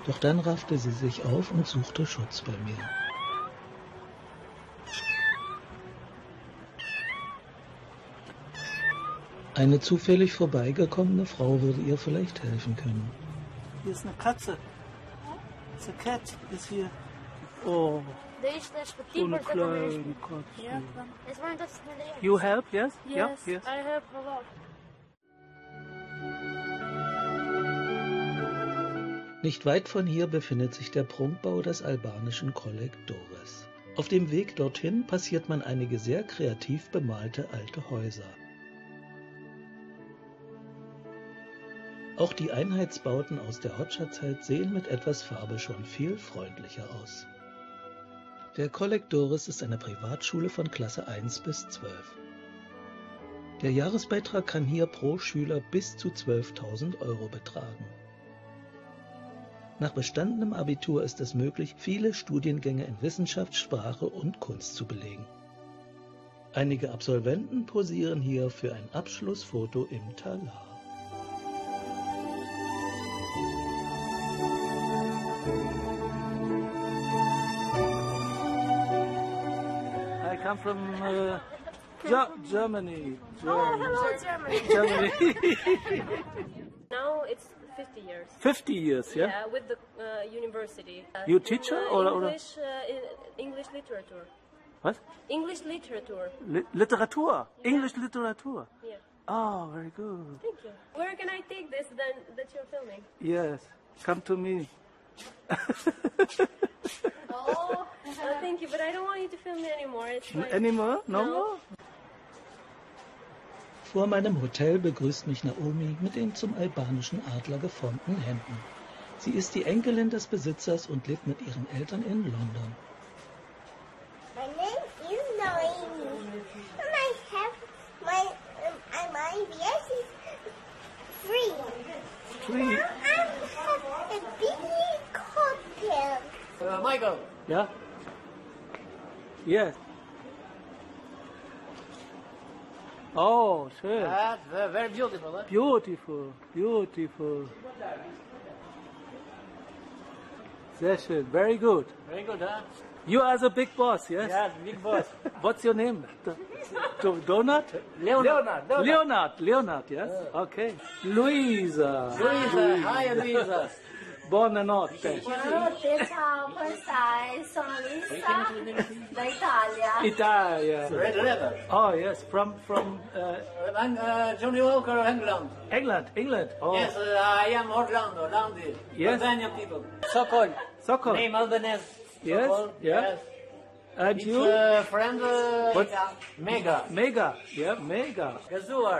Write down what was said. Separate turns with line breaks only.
Doch dann raffte sie sich auf und suchte Schutz bei mir. Eine zufällig vorbeigekommene Frau würde ihr vielleicht helfen können.
Hier ist eine Katze. It's a cat is here. Oh, so eine kleine Katze. You help, yes?
Yes,
yes.
I help a lot.
Nicht weit von hier befindet sich der Prunkbau des albanischen Kolleg Durrës. Auf dem Weg dorthin passiert man einige sehr kreativ bemalte alte Häuser. Auch die Einheitsbauten aus der Hoxha-Zeit sehen mit etwas Farbe schon viel freundlicher aus. Der Kolleg Durrës ist eine Privatschule von Klasse 1 bis 12. Der Jahresbeitrag kann hier pro Schüler bis zu 12.000 € betragen. Nach bestandenem Abitur ist es möglich, viele Studiengänge in Wissenschaft, Sprache und Kunst zu belegen. Einige Absolventen posieren hier für ein Abschlussfoto im Talar.
I come from Germany.
Oh, hello, Germany.
Germany.
Now it's 50 years.
50 years, yeah?
Yeah, with the university.
You teacher or
English literature.
What?
English literature.
Literatur.
Yeah.
English literature.
Yeah.
Oh, very good.
Thank you. Where can I take this then that you're filming?
Yes. Come to me.
Oh, thank you, but I don't want you to film me anymore. It's like,
Anymore? No
No.
more?
Vor meinem Hotel begrüßt mich Naomi mit den zum albanischen Adler geformten Händen. Sie ist die Enkelin des Besitzers und lebt mit ihren Eltern in London.
My name is Naomi. And I have my yes is 3.
Three.
Now I have a big cocktail.
Michael.
Yeah? Yes. Oh, schön.
That's very beautiful. Huh?
Beautiful, beautiful. Sehr schön, very good.
Very good, huh?
You are the big boss, yes?
Yes, big boss.
What's your name? Donut?
Leonard.
Leonard, yes? Okay. Luisa.
Luisa. Hi, Luisa.
Buonanotte.
Buonanotte, ciao, come stai? Sono Lisa da Italia.
Italia.
Red leather.
Oh, yes, from
I'm Johnny Walker, England.
England. Oh,
Yes, I am Orlando, Landi.
Yes.
Albanian people. Sokol.
Sokol.
Name Albanese.
Yes,
Sokol.
yeah.
Yes.
And
It's
you?
friend
What?
Mega.
Mega. Yeah, Mega.
Gazuar.